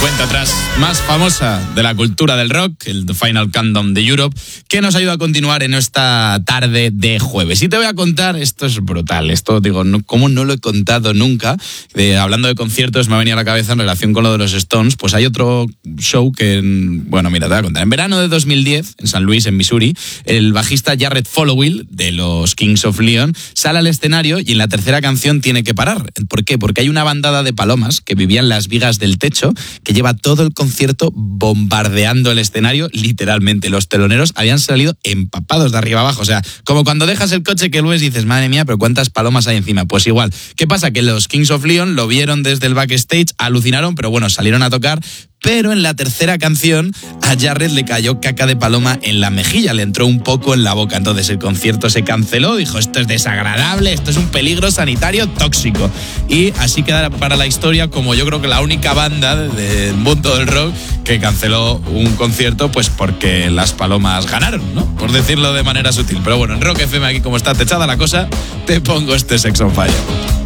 cuenta atrás más famosa de la cultura del rock, el The Final Countdown de Europe, que nos ayuda a continuar en esta tarde de jueves. Y te voy a contar, esto es brutal, esto digo, como no lo he contado nunca, hablando de conciertos me ha venido a la cabeza en relación con lo de los Stones, pues hay otro show que, bueno, mira, te voy a contar. En verano de 2010, en San Luis, en Missouri, el bajista Jarrett Followill, de los Kings of Leon, sale al escenario y en la tercera canción tiene que parar. ¿Por qué? Porque hay una bandada de palomas que vivían en las vigas del techo, que lleva todo el concierto bombardeando el escenario, literalmente. Los teloneros habían salido empapados de arriba abajo, o sea, como cuando dejas el coche que lo ves y dices, madre mía, pero cuántas palomas hay encima. Pues igual. ¿Qué pasa? Que los Kings of Leon lo vieron desde el backstage, alucinaron, pero bueno, salieron a tocar. Pero en la tercera canción a Jarrett le cayó caca de paloma en la mejilla, le entró un poco en la boca. Entonces el concierto se canceló, dijo, esto es desagradable, esto es un peligro sanitario tóxico. Y así queda para la historia como yo creo que la única banda del mundo del rock que canceló un concierto pues porque las palomas ganaron, ¿no? Por decirlo de manera sutil. Pero bueno, en Rock FM, aquí como está techada la cosa, te pongo este Sex on Fire.